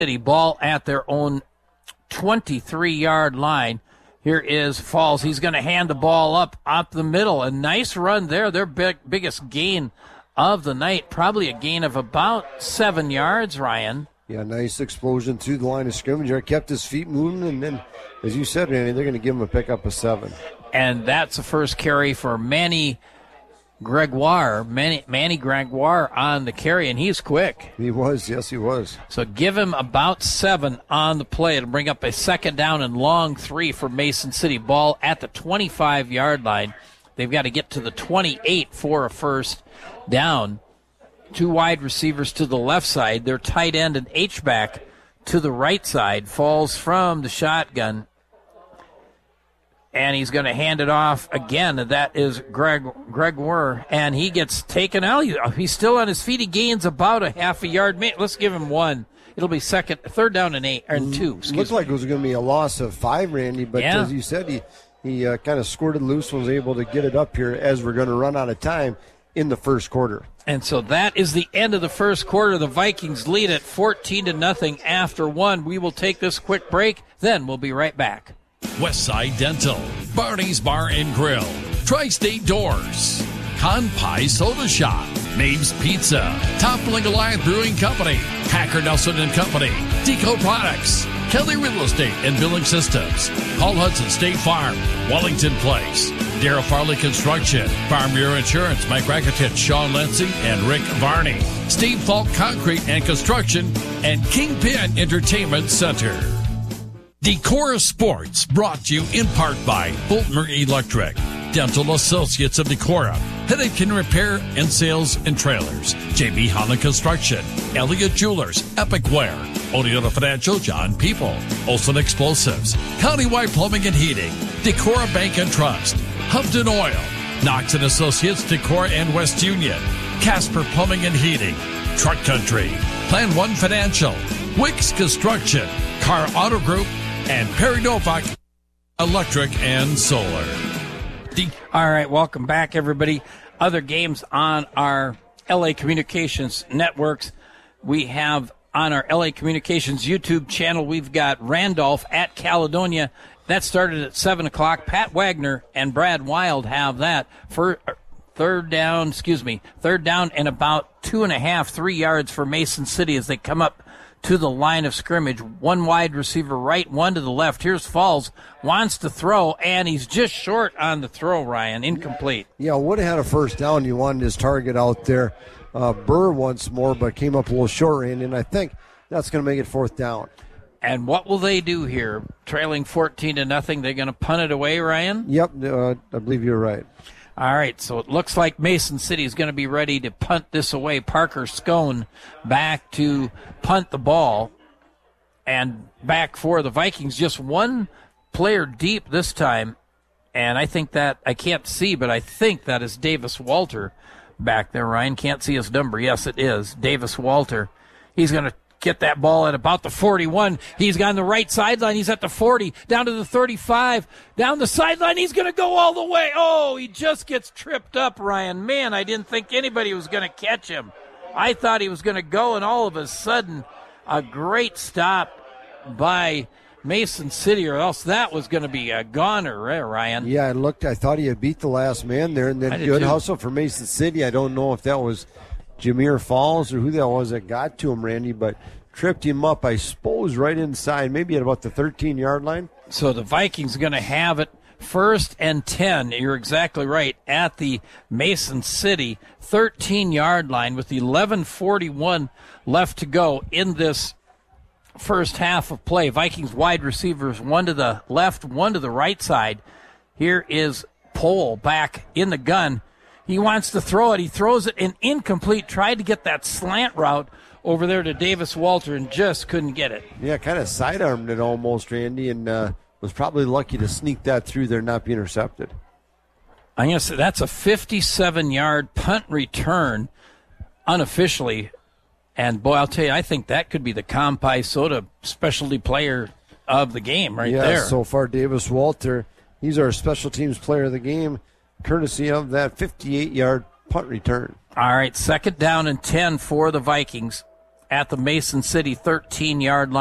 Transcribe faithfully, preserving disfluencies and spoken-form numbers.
City. Ball at their own twenty-three-yard line. Here is Falls. He's going to hand the ball up, up the middle. A nice run there. Their big, biggest gain of the night. Probably a gain of about seven yards, Ryan. Yeah, nice explosion through the line of scrimmage. There kept his feet moving, and then, as you said, Randy, they're going to give him a pickup of seven. And that's the first carry for Manny Gregoire. Manny, Manny Gregoire on the carry, and he's quick. He was, yes, he was. So give him about seven on the play. It'll bring up a second down and long three for Mason City. Ball at the twenty-five-yard line. They've got to get to the twenty-eight for a first down. Two wide receivers to the left side. Their tight end and H-back to the right side. Falls from the shotgun. And he's going to hand it off again. That is Greg Gregoire, and he gets taken out. He's still on his feet. He gains about a half a yard. Let's give him one. It'll be second, third down and eight, and two. It looked like it was going to be a loss of five, Randy, but yeah. as you said, he, he uh, kind of squirted loose, was able to get it up here as we're going to run out of time in the first quarter. And so that is the end of the first quarter. The Vikings lead at fourteen to nothing after one. We will take this quick break, then we'll be right back. Westside Dental, Barney's Bar and Grill, Tri-State Doors, Kanpai Soda Shop, Names Pizza, Toppling Alliance Brewing Company, Hacker Nelson and Company, Deco Products, Kelly Real Estate and Billing Systems, Paul Hudson State Farm, Wellington Place, Darrell Farley Construction, Farm Bureau Insurance, Mike Rakitich, Sean Lindsay, and Rick Varney, Steve Falk Concrete and Construction, and Kingpin Entertainment Center. Decora Sports brought to you in part by Boltmer Electric, Dental Associates of Decora, Headache and Repair and Sales and Trailers, J B Holland Construction, Elliott Jewelers, Epic Wear, Oneota Financial, John People, Olson Explosives, Countywide Plumbing and Heating, Decora Bank and Trust, Humpton Oil, Knox and Associates, Decora and West Union, Casper Plumbing and Heating, Truck Country, Plan One Financial, Wicks Construction, Car Auto Group, and Perry Novak Electric and Solar. All right, welcome back, everybody. Other games on our L A Communications networks. We have on our L A Communications YouTube channel, we've got Randolph at Caledonia. That started at seven o'clock. Pat Wagner and Brad Wild have that. For third down, excuse me, third down and about two and a half, three yards for Mason City as they come up to the line of scrimmage. One wide receiver right, one to the left. Here's Falls, wants to throw, and he's just short on the throw, Ryan. Incomplete. Yeah, would have had a first down. You wanted his target out there. Uh, Burr once more, but came up a little short, and I think that's going to make it fourth down. And what will they do here? Trailing fourteen to nothing, they're going to punt it away, Ryan? Yep, uh, I believe you're right. All right, so it looks like Mason City is going to be ready to punt this away. Parker Scone back to punt the ball. And back for the Vikings, just one player deep this time. And I think that, I can't see, but I think that is Davis Walter back there, Ryan. Can't see his number. Yes, it is. Davis Walter. He's going to get that ball at about the forty-one. He's on the right sideline. He's at the forty, down to the thirty-five, down the sideline. He's going to go all the way. Oh, he just gets tripped up, Ryan. Man, I didn't think anybody was going to catch him. I thought he was going to go, and all of a sudden, a great stop by Mason City, or else that was going to be a goner, right, Ryan? Yeah, I looked. I thought he had beat the last man there, and then good too. Hustle for Mason City. I don't know if that was Jameer Falls or who that was that got to him, Randy, but tripped him up, I suppose, right inside, maybe at about the thirteen-yard line. So the Vikings are going to have it first and ten. You're exactly right, at the Mason City thirteen-yard line with eleven forty-one left to go in this first half of play. Vikings wide receivers, one to the left, one to the right side. Here is Pohl back in the gun. He wants to throw it. He throws it in incomplete. Tried to get that slant route over there to Davis Walter and just couldn't get it. Yeah, kind of sidearmed it almost, Randy, and uh, was probably lucky to sneak that through there, not be intercepted. I'm going to say that's a fifty-seven-yard punt return unofficially. And, boy, I'll tell you, I think that could be the Kanpai Soda specialty player of the game right yeah, there. Yeah, so far Davis Walter, he's our special teams player of the game, courtesy of that fifty-eight-yard punt return. All right, second down and ten for the Vikings at the Mason City thirteen-yard line.